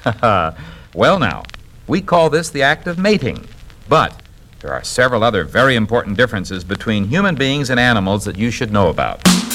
Well, now, we call this the act of mating. But there are several other very important differences between human beings and animals that you should know about.